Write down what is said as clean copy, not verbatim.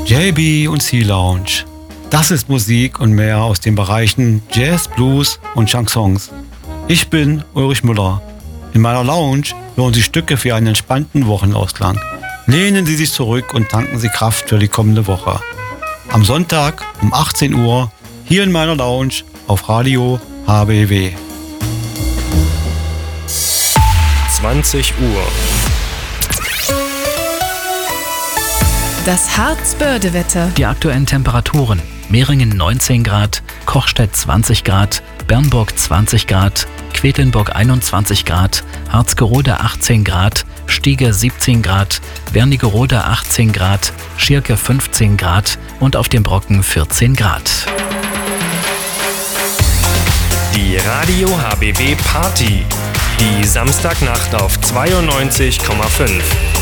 JB und Sea Lounge. Das ist Musik und mehr aus den Bereichen Jazz, Blues und Chansons. Ich bin Ulrich Müller. In meiner Lounge hören Sie Stücke für einen entspannten Wochenausklang. Lehnen Sie sich zurück und tanken Sie Kraft für die kommende Woche. Am Sonntag um 18 Uhr hier in meiner Lounge auf Radio HBW. 20 Uhr. Das Harz-Börde-Wetter. Die aktuellen Temperaturen: Meringen 19 Grad, Kochstedt 20 Grad, Bernburg 20 Grad, Quedlinburg 21 Grad, Harzgerode 18 Grad, Stiege 17 Grad, Wernigerode 18 Grad, Schirke 15 Grad und auf dem Brocken 14 Grad. Die Radio HBW Party. Die Samstagnacht auf 92,5.